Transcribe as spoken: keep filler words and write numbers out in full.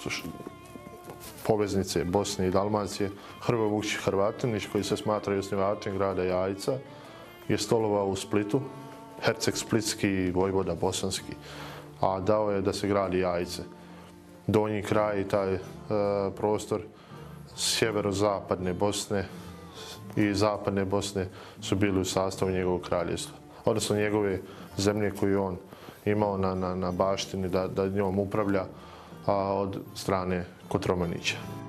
poveznice Bosne i Dalmacije, Hrvoje Vukčić Hrvatinić, koji se smatraju osnivačem grada Jajca, je stolovao u Splitu, herceg splitski i vojvoda bosanski, a dao je da se gradi Jajce. Donji kraj i taj e, prostor sjeverozapadne Bosne i zapadne Bosne su bili u sastavu njegovog kraljevstva, odnosno njegove zemlje koju on imao na, na, na baštini da, da njom upravlja a, od strane Kotromanića.